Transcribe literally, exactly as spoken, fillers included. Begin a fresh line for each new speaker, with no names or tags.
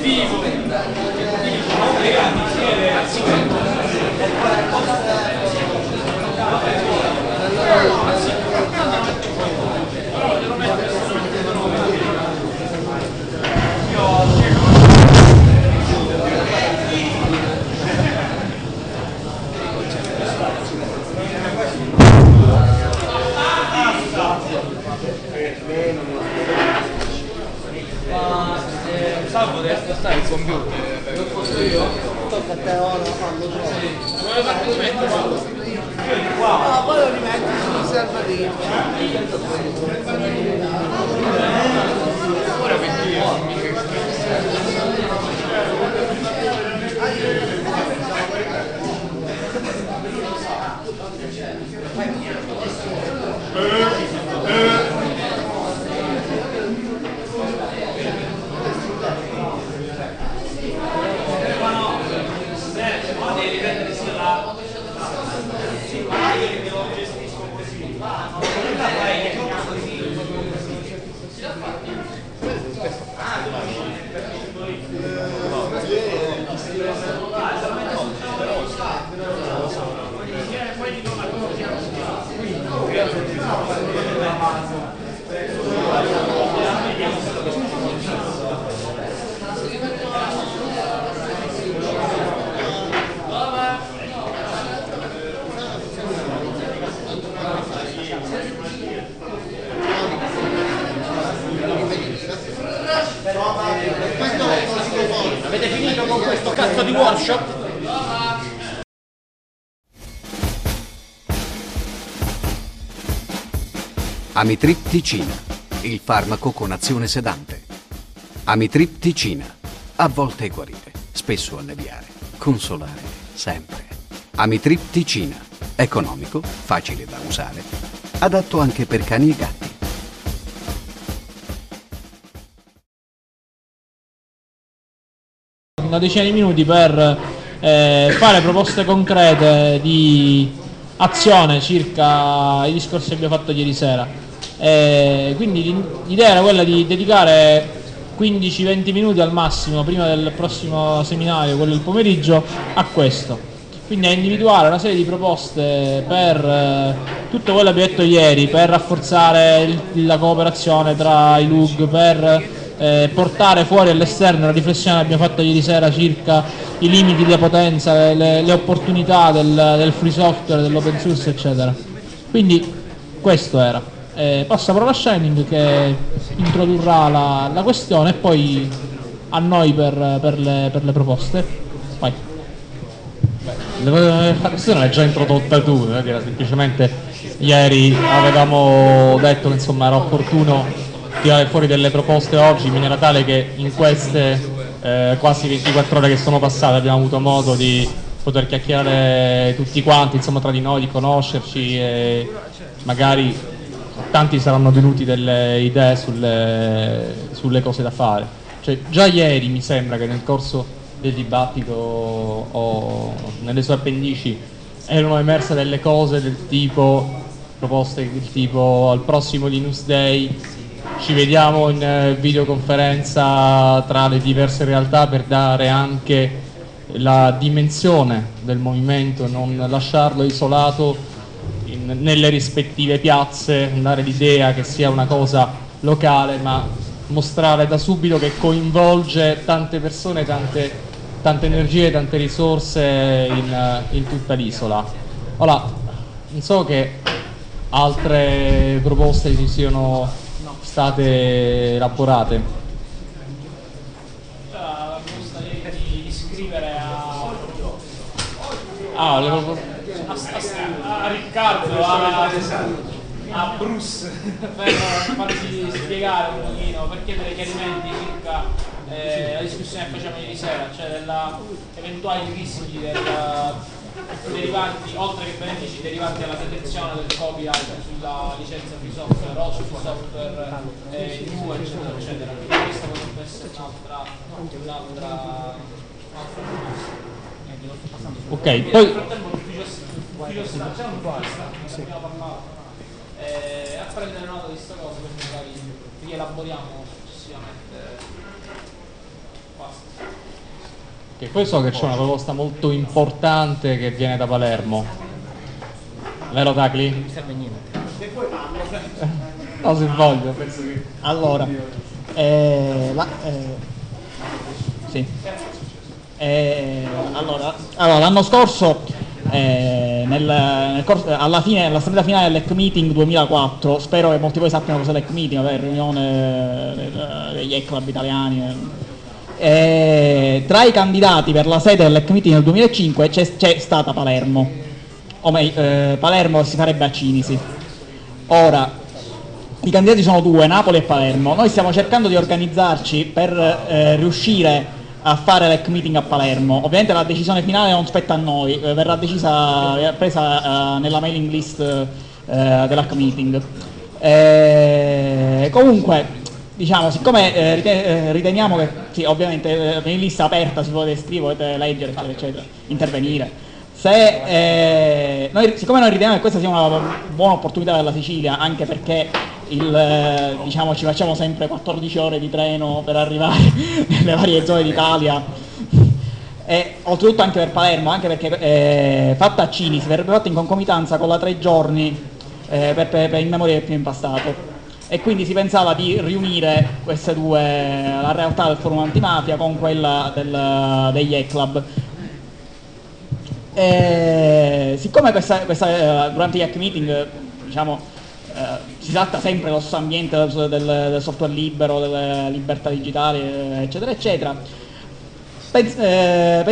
Salvo deve spostare il computer.
Non posso io? Tocca a te ora farlo troppo.
Vuole fare il metto?
No, poi lo rimetti sul server.
Ora perché io avete finito con questo cazzo di workshop?
Amitripticina, il farmaco con azione sedante. Amitripticina, a volte guarire, spesso alleviare, consolare, sempre. Amitripticina, economico, facile da usare, adatto anche per cani e gatti.
Una decina di minuti per eh, fare proposte concrete di azione circa i discorsi che abbiamo fatto ieri sera. Eh, quindi l'idea era quella di dedicare quindici venti minuti al massimo prima del prossimo seminario, quello del pomeriggio, a questo. Quindi a individuare una serie di proposte per eh, tutto quello che abbiamo detto ieri, per rafforzare il, la cooperazione tra i L U G, per Eh, portare fuori all'esterno la riflessione che abbiamo fatto ieri sera circa i limiti di potenza, le, le opportunità del, del free software, dell'open source, eccetera. Quindi questo era. Eh, passa parola a Shining che introdurrà la, la questione e poi a noi per, per, le, per le proposte. Vai.
Beh, la questione l'hai già introdotta tu, eh, era semplicemente ieri avevamo detto che insomma era opportuno tirare fuori delle proposte oggi in maniera tale che in queste eh, quasi ventiquattro ore che sono passate abbiamo avuto modo di poter chiacchierare tutti quanti, insomma, tra di noi, di conoscerci e magari tanti saranno venuti delle idee sulle, sulle cose da fare. Cioè, già ieri mi sembra che nel corso del dibattito o nelle sue appendici erano emerse delle cose del tipo, proposte del tipo al prossimo Linux Day ci vediamo in videoconferenza tra le diverse realtà per dare anche la dimensione del movimento, non lasciarlo isolato in, nelle rispettive piazze, dare l'idea che sia una cosa locale, ma mostrare da subito che coinvolge tante persone, tante, tante energie, tante risorse in, in tutta l'isola. Ora, non so che altre proposte si siano state elaborate.
La proposta di iscrivere a,
Ah, le...
a, a, a Riccardo, a, a Bruce per farci spiegare un pochino, per chiedere chiarimenti circa eh, la discussione che facciamo ieri sera, cioè della eventuali rischi della derivanti, oltre che benefici derivanti dalla detenzione del copyright sulla licenza free software o sul software eh, new, eccetera, eccetera. Quindi questa potrebbe essere un'altra un'altra
Ok, poi
nel frattempo l'ufficio c'è un ufficio abbiamo parlato eh, a prendere nota di questa cosa, perché magari rielaboriamo successivamente. Basta.
Che poi so che c'è una proposta molto importante che viene da Palermo. Vero Tacli?
Non serve niente.
No, se voglio, penso che...
Allora, eh, la, eh, sì. Eh, allora, allora, l'anno scorso, eh, nel, nel corso, alla fine, all'assemblea finale dell'E C Meeting duemilaquattro, spero che molti di voi sappiano cos'è l'E C Meeting, vabbè, riunione eh, degli E C Club italiani. Eh, tra i candidati per la sede dell'E C Meeting nel duemilacinque c'è, c'è stata Palermo, o meglio, eh, Palermo si farebbe a Cinisi. Ora, i candidati sono due, Napoli e Palermo. Noi stiamo cercando di organizzarci per eh, riuscire a fare l'E C Meeting a Palermo. Ovviamente la decisione finale non spetta a noi, eh, verrà decisa, verrà presa eh, nella mailing list eh, dell'E C Meeting. Eh, comunque, diciamo, siccome eh, rite- eh, riteniamo che, sì, ovviamente eh, la mailing list è aperta, si potete iscrivere, potete leggere, eccetera, eccetera, intervenire. Se, eh, noi, siccome noi riteniamo che questa sia una buona opportunità per la Sicilia, anche perché il, eh, diciamo, ci facciamo sempre quattordici ore di treno per arrivare nelle varie zone d'Italia, e oltretutto anche per Palermo, anche perché eh, fatta a Cinisi verrebbe fatta in concomitanza con la tre giorni eh, per, per, per in memoria del primo impastato, e quindi si pensava di riunire queste due, la realtà del forum antimafia con quella del, degli E Club. E siccome questa, questa, durante gli hack meeting, diciamo, eh, si tratta sempre dello stesso ambiente del, del, del software libero, delle libertà digitali, eccetera, eccetera, pens- eh,